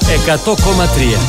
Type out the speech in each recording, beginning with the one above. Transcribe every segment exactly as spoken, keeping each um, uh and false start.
εκατό κόμμα τρία.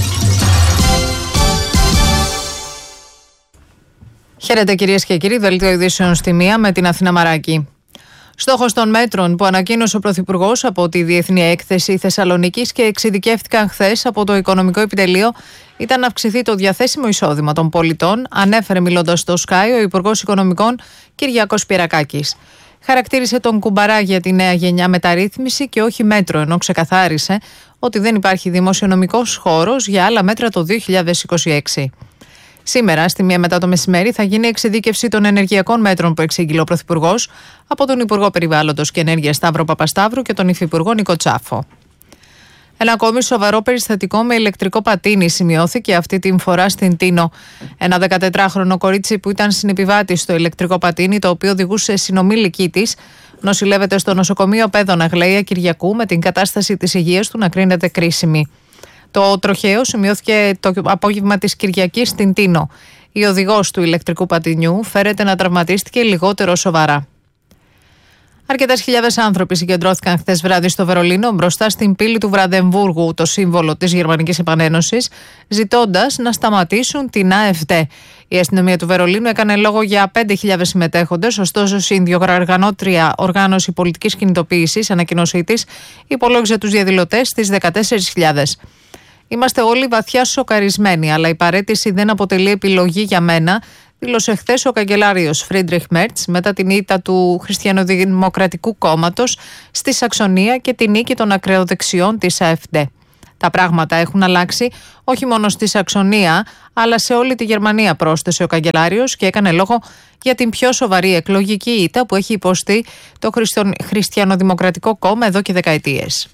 Χαίρετε κυρίες και κύριοι, δελτίο ειδήσεων στη μία με την Αθήνα Μαράκη. Στόχος των μέτρων που ανακοίνωσε ο Πρωθυπουργός από τη Διεθνή Έκθεση Θεσσαλονίκης και εξειδικεύτηκαν χθες από το Οικονομικό Επιτελείο ήταν να αυξηθεί το διαθέσιμο εισόδημα των πολιτών, ανέφερε μιλώντας στο Sky ο Υπουργός Οικονομικών Κυριάκος Πυρακάκης. Χαρακτήρισε τον κουμπαρά για τη νέα γενιά μεταρρύθμιση και όχι μέτρο, ενώ ξεκαθάρισε ότι δεν υπάρχει δημοσιονομικός χώρος για άλλα μέτρα το δύο χιλιάδες είκοσι έξι. Σήμερα, στη μία μετά το μεσημέρι, θα γίνει εξειδίκευση των ενεργειακών μέτρων που εξήγηλε ο Πρωθυπουργός από τον Υπουργό Περιβάλλοντος και Ενέργειας Σταύρο Παπασταύρου και τον Υφυπουργό Νίκο Τσάφο. Ένα ακόμη σοβαρό περιστατικό με ηλεκτρικό πατίνι σημειώθηκε αυτή την φορά στην Τίνο. Ένα δεκατετράχρονο κορίτσι που ήταν συνεπιβάτη στο ηλεκτρικό πατίνι, το οποίο οδηγούσε συνομήλικη της, νοσηλεύεται στο νοσοκομείο Πέδων Αγλαία Κυριακού με την κατάσταση της υγείας του να κρίνεται κρίσιμη. Το τροχαίο σημειώθηκε το απόγευμα της Κυριακής στην Τίνο. Η οδηγός του ηλεκτρικού πατινιού φέρεται να τραυματίστηκε λιγότερο σοβαρά. Αρκετές χιλιάδες άνθρωποι συγκεντρώθηκαν χθες βράδυ στο Βερολίνο μπροστά στην πύλη του Βραντεμβούργου, το σύμβολο της Γερμανικής Επανένωσης, ζητώντας να σταματήσουν την AfD. Η αστυνομία του Βερολίνου έκανε λόγο για πέντε χιλιάδες συμμετέχοντες, ωστόσο η συνδιοργανώτρια οργάνωση πολιτικής κινητοποίησης, ανακοινώσή της, υπολόγιζε τους διαδηλωτές στις δεκατέσσερις χιλιάδες. Είμαστε όλοι βαθιά σοκαρισμένοι, αλλά η παραίτηση δεν αποτελεί επιλογή για μένα, δήλωσε χθες ο καγκελάριος Φρίντριχ Μέρτς μετά την ήττα του Χριστιανοδημοκρατικού Κόμματος στη Σαξονία και την νίκη των ακραιοδεξιών της AfD. Τα πράγματα έχουν αλλάξει όχι μόνο στη Σαξονία, αλλά σε όλη τη Γερμανία, πρόσθεσε ο καγκελάριος και έκανε λόγο για την πιο σοβαρή εκλογική ήττα που έχει υποστεί το Χριστιανοδημοκρατικό Κόμμα εδώ και δεκαετίες.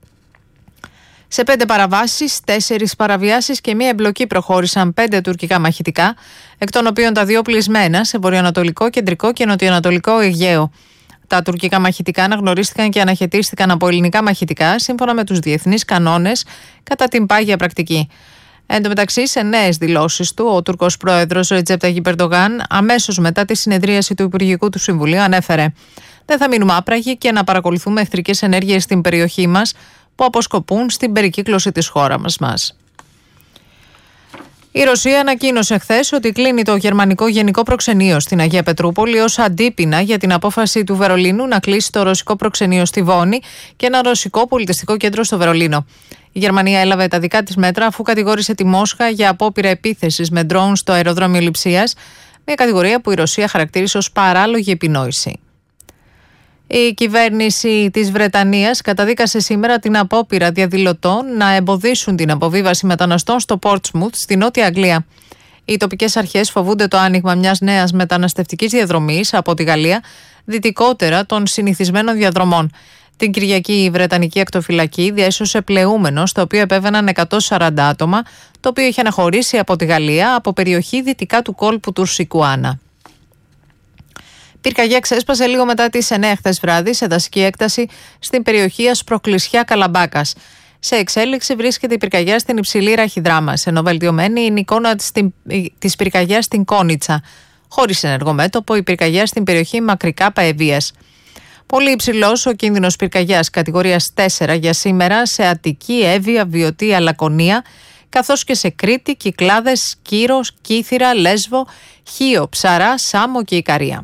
Σε πέντε παραβάσεις, τέσσερις παραβιάσεις και μία εμπλοκή προχώρησαν πέντε τουρκικά μαχητικά, εκ των οποίων τα δύο πλεισμένα σε βορειοανατολικό, κεντρικό και νοτιοανατολικό Αιγαίο. Τα τουρκικά μαχητικά αναγνωρίστηκαν και αναχαιτίστηκαν από ελληνικά μαχητικά, σύμφωνα με τους διεθνείς κανόνες, κατά την πάγια πρακτική. Εν τω μεταξύ, σε νέες δηλώσεις του, ο Τούρκος πρόεδρος Ρετζέπ Ταγιπ Ερντογάν, αμέσως μετά τη συνεδρίαση του Υπουργικού του Συμβουλίου, ανέφερε: «Δεν θα μείνουμε άπραγοι και να παρακολουθούμε εχθρικές ενέργειες στην περιοχή μας που αποσκοπούν στην περικύκλωση της χώρας μας». Η Ρωσία ανακοίνωσε χθες ότι κλείνει το γερμανικό γενικό προξενείο στην Αγία Πετρούπολη ως αντίπεινα για την απόφαση του Βερολίνου να κλείσει το ρωσικό προξενείο στη Βόνη και ένα ρωσικό πολιτιστικό κέντρο στο Βερολίνο. Η Γερμανία έλαβε τα δικά της μέτρα αφού κατηγόρησε τη Μόσχα για απόπειρα επίθεσης με ντρόουν στο αεροδρόμιο Λειψίας, μια κατηγορία που η Ρωσία χαρακτήρισε ως παράλογη επινόηση. Η κυβέρνηση της Βρετανίας καταδίκασε σήμερα την απόπειρα διαδηλωτών να εμποδίσουν την αποβίβαση μεταναστών στο Πόρτσμουθ στη Νότια Αγγλία. Οι τοπικές αρχές φοβούνται το άνοιγμα μιας νέας μεταναστευτικής διαδρομής από τη Γαλλία δυτικότερα των συνηθισμένων διαδρομών. Την Κυριακή η Βρετανική ακτοφυλακή διέσωσε πλεούμενο στο οποίο επέβαιναν εκατόν σαράντα άτομα, το οποίο είχε αναχωρήσει από τη Γαλλία από περιοχή δυτικά του κόλπου του Σικουάνα. Πυρκαγιά ξέσπασε λίγο μετά τις εννέα χθες βράδυ σε δασική έκταση στην περιοχή Ασπροκλησιά Καλαμπάκας. Σε εξέλιξη βρίσκεται η πυρκαγιά στην υψηλή Ραχιδράμας, ενώ βελτιωμένη είναι η εικόνα της πυρκαγιάς στην Κόνιτσα. Χωρίς ενεργό μέτωπο, η πυρκαγιά στην περιοχή Μακρικά Παεβίας. Πολύ υψηλός ο κίνδυνος πυρκαγιάς κατηγορίας τέσσερα για σήμερα σε Αττική, Εύβοια, Βιωτία, Λακωνία, καθώς και σε Κρήτη, Κυκλάδες, Κύρος, Κύθυρα, Λέσβο, Χίο, Ψαρά, Σάμο και Ικαρία.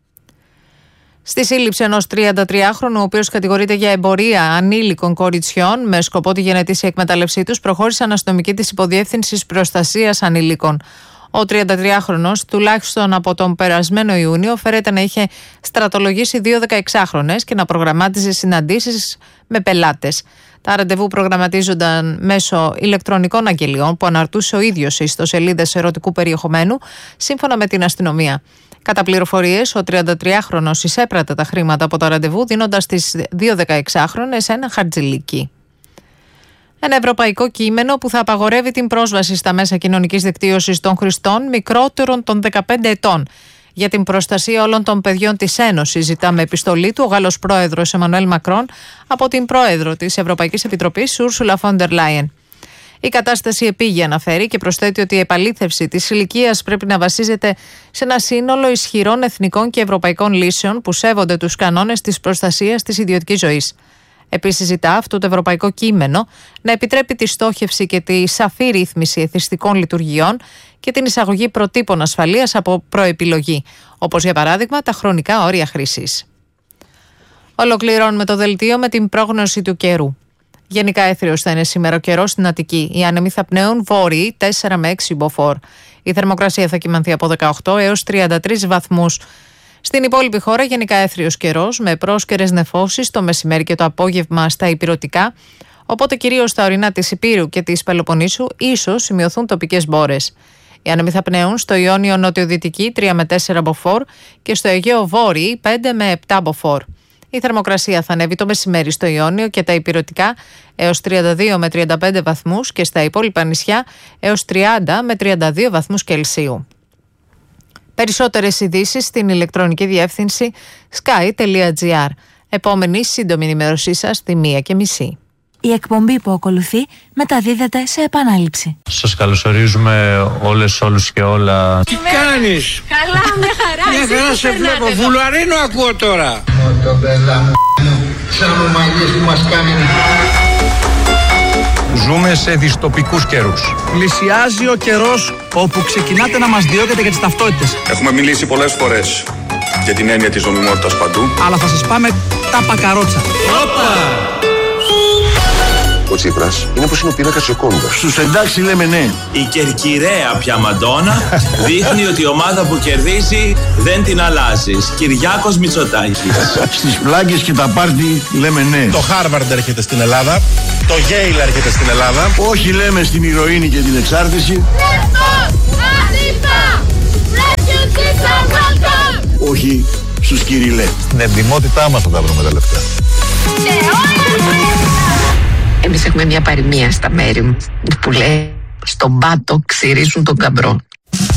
Στη σύλληψη ενός τριαντατριάχρονου, ο οποίος κατηγορείται για εμπορία ανήλικων κοριτσιών με σκοπό τη γενετήσια εκμετάλλευσή τους, προχώρησαν αστυνομικοί της Υποδιεύθυνσης Προστασίας Ανηλίκων. Ο τριαντατριάχρονος, τουλάχιστον από τον περασμένο Ιούνιο, φέρεται να είχε στρατολογήσει δύο δεκαεξάχρονες και να προγραμμάτιζε συναντήσεις με πελάτες. Τα ραντεβού προγραμματίζονταν μέσω ηλεκτρονικών αγγελιών που αναρτούσε ο ίδιος σε ιστοσελίδες ερωτικού περιεχομένου, σύμφωνα με την αστυνομία. Κατά πληροφορίες, ο τριαντατριάχρονος εισέπρατε τα χρήματα από το ραντεβού, δίνοντας τις δύο δεκαεξάχρονες ένα χαρτζηλίκι. Ένα ευρωπαϊκό κείμενο που θα απαγορεύει την πρόσβαση στα μέσα κοινωνικής δικτύωσης των χρηστών μικρότερων των δεκαπέντε ετών. Για την προστασία όλων των παιδιών της Ένωσης, ζητά με επιστολή του ο Γάλλος πρόεδρος Εμμανουέλ Μακρόν από την πρόεδρο της Ευρωπαϊκής Επιτροπής Ούρσουλα φον ντερ Λάιεν. Η κατάσταση επίγει, αναφέρει, και προσθέτει ότι η επαλήθευση της ηλικίας πρέπει να βασίζεται σε ένα σύνολο ισχυρών εθνικών και ευρωπαϊκών λύσεων που σέβονται τους κανόνες της προστασίας της ιδιωτικής ζωής. Επίσης, ζητά αυτό το ευρωπαϊκό κείμενο να επιτρέπει τη στόχευση και τη σαφή ρύθμιση εθιστικών λειτουργιών και την εισαγωγή προτύπων ασφαλείας από προεπιλογή, όπως για παράδειγμα τα χρονικά όρια χρήσης. Ολοκληρώνουμε το δελτίο με την πρόγνωση του καιρού. Γενικά έθριος θα είναι σήμερα ο καιρός στην Αττική. Οι άνεμοι θα πνέουν βόρειοι τέσσερα με έξι μποφόρ. Η θερμοκρασία θα κυμανθεί από δεκαοκτώ έως τριάντα τρεις βαθμούς. Στην υπόλοιπη χώρα γενικά έθριος καιρός με πρόσκαιρες νεφώσεις το μεσημέρι και το απόγευμα στα ηπειρωτικά. Οπότε κυρίως στα ορεινά της Ηπείρου και της Πελοποννήσου ίσως σημειωθούν τοπικές μπόρες. Οι άνεμοι θα πνέουν στο Ιόνιο νοτιοδυτική τρία με τέσσερα μποφόρ και στο Αιγαίο βόρειοι πέντε με επτά μποφόρ. Η θερμοκρασία θα ανέβει το μεσημέρι στο Ιόνιο και τα ηπειρωτικά έως τριάντα δύο με τριάντα πέντε βαθμούς και στα υπόλοιπα νησιά έως τριάντα με τριάντα δύο βαθμούς Κελσίου. Περισσότερες ειδήσεις στην ηλεκτρονική διεύθυνση sky τελεία gr. Επόμενη σύντομη ενημέρωσή σας στη μία και μισή. Η εκπομπή που ακολουθεί μεταδίδεται σε επανάληψη. Σας καλωσορίζουμε όλες, όλους και όλα. Τι κάνεις? Καλά, με χαρά. Μια χαρά σε βλέπω. Βουλαρίνο ακούω τώρα. Μοτομπέλα μου, σαν ομαλίες που μας κάνει. Ζούμε σε δυστοπικούς καιρούς. Πλησιάζει ο καιρός όπου ξεκινάτε να μας διώκετε για τις ταυτότητες. Έχουμε μιλήσει πολλές φορές για την έννοια της νομιμότητας παντού. Αλλά θα σας πάμε τα πακαρότσα. Όπα! Ο Τσίπρας είναι όπως είναι ο πίνακας Τζοκόντας. Στους εντάξει λέμε ναι. Η κερκυραία πια Μαντόνα δείχνει ότι η ομάδα που κερδίζει δεν την αλλάζεις. Κυριάκος Μητσοτάκης. Στις πλάκες και τα πάρτι λέμε ναι. Το Χάρβαρντ έρχεται στην Ελλάδα. Το Yale έρχεται στην Ελλάδα. Όχι λέμε στην ηρωίνη και την εξάρτηση. Όχι στους Κυριλέ. Στην εντιμότητά μας θα τα βρούμε τα λεφτά. Εμείς έχουμε μια παροιμία στα μέρη μου που λέει στον πάτο ξυρίζουν τον καμπρό.